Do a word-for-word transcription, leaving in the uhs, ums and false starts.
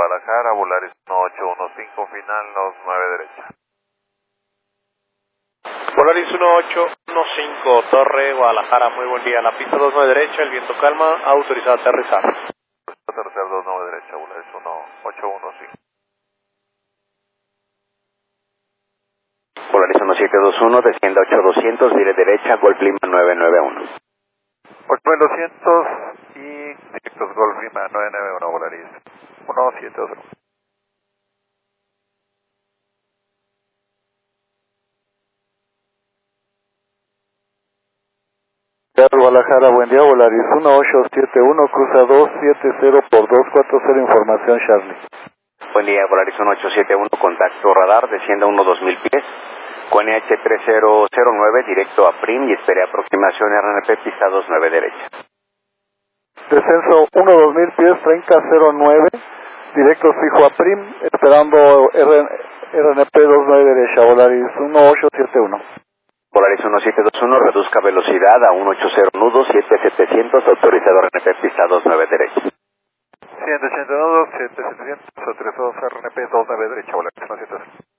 Guadalajara, Volaris uno ocho uno cinco, final dos nueve derecha. Volaris uno ocho uno cinco, Torre, Guadalajara, muy buen día. La pista dos nueve derecha, el viento calma, autorizado a aterrizar. Aterrizar dos nueve derecha, Volaris uno ocho uno cinco. Volaris uno siete dos uno, descienda ocho doscientos, dire derecha, Golf Lima nueve nueve uno. ocho doscientos y directos Golf Lima nueve nueve uno, Volaris uno siete dos uno. Guadalajara, buen día, Volaris uno ocho siete uno, cruza dos siete cero por dos cuatro cero, información Charlie. Buen día, Volaris uno ocho siete uno, contacto radar, descienda uno dos mil pies, Q N H tres cero cero nueve, directo a Prim y espere aproximación R N P, pista dos nueve derecha. Descenso uno dos mil pies, treinta cero nueve, directo fijo a Prim, esperando R N P dos nueve derecha, Volaris uno ocho siete uno. Volaris uno siete dos uno, reduzca velocidad a ciento ochenta nudos, siete setecientos, autorizado R N P, pista dos nueve derecha. ciento ochenta nudos, siete setecientos, autorizado R N P dos nueve derecha, Volaris uno siete dos uno.